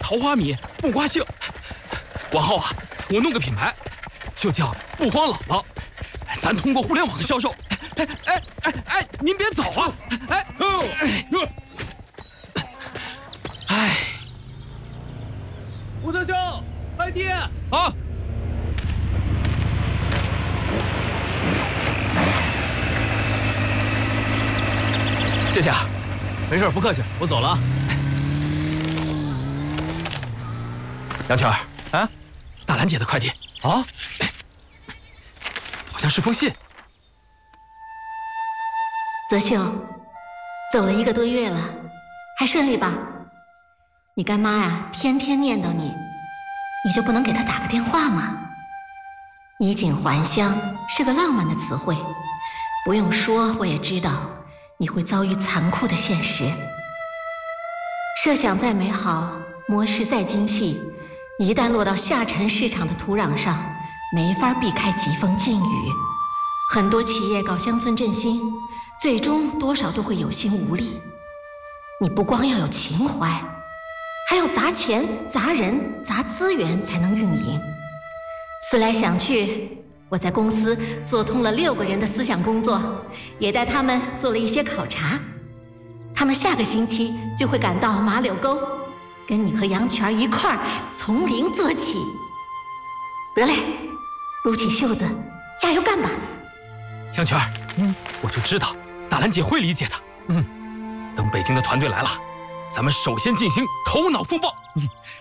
桃花米、木瓜杏。往后啊，我弄个品牌，就叫不慌姥姥。咱通过互联网销售。哎，您别走啊！哎， 吴德兄，快递啊！ 谢谢啊。 没事，不客气，我走了啊。 杨泉啊，大兰姐的快递啊，好像是封信。 泽秀，走了1个多月了，还顺利吧？你干妈呀，天天念叨你，你就不能给她打个电话吗？衣锦还乡是个浪漫的词汇，不用说我也知道你会遭遇残酷的现实。设想再美好，模式再精细，一旦落到下沉市场的土壤上，没法避开疾风劲雨。很多企业搞乡村振兴，最终多少都会有心无力。你不光要有情怀，还要砸钱、砸人、砸资源才能运营。思来想去，我在公司做通了6个人的思想工作，也带他们做了一些考察。他们下个星期就会赶到马柳沟，跟你和杨泉一块儿从零做起。得嘞，撸起袖子，加油干吧！ 杨泉，我就知道大兰姐会理解的。等北京的团队来了，咱们首先进行头脑风暴。